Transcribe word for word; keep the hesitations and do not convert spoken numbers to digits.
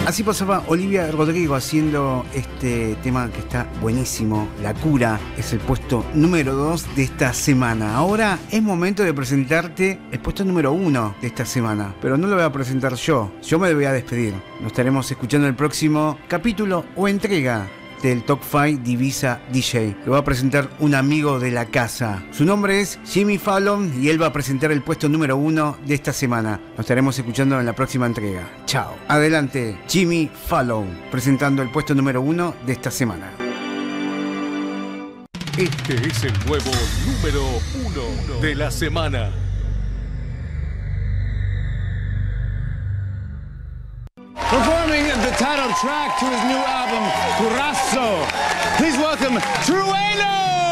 Así pasaba Olivia Rodrigo haciendo este tema que está buenísimo, La Cura. Es el puesto número dos de esta semana. Ahora es momento de presentarte el puesto número uno de esta semana, pero no lo voy a presentar yo, yo me voy a despedir. Nos estaremos escuchando el próximo capítulo o entrega del Top cinco Divisa D J. Lo va a presentar un amigo de la casa. Su nombre es Jimmy Fallon y él va a presentar el puesto número uno de esta semana. Nos estaremos escuchando en la próxima entrega. Chao. Adelante, Jimmy Fallon, presentando el puesto número uno de esta semana. Este es el nuevo número uno de la semana. Performing the title track to his new album, Curazo. Please welcome Trueno!